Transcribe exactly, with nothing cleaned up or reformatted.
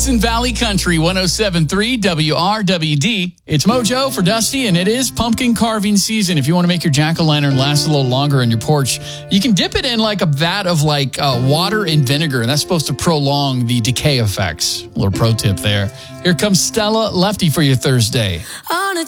Hudson Valley Country, one oh seven point three W R W D. It's Mojo for Dusty, and it is pumpkin carving season. If you want to make your jack-o'-lantern last a little longer on your porch, you can dip it in like a vat of like uh, water and vinegar, and that's supposed to prolong the decay effects. A little pro tip there. Here comes Stella Lefty for your Thursday. On a